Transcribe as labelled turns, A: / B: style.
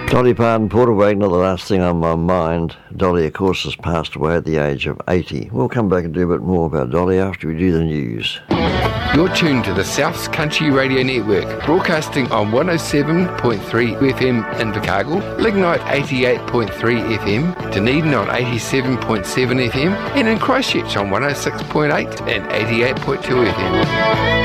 A: Dolly Parton, Porter Wagner, the last thing on my mind. Dolly, of course, has passed away at the age of 80. We'll come back and do a bit more about Dolly after we do the news.
B: You're tuned to the South's Country Radio Network, broadcasting on 107.3 FM in Invercargill, Lignite 88.3 FM, Dunedin on 87.7 FM, and in Christchurch on 106.8 and 88.2 FM.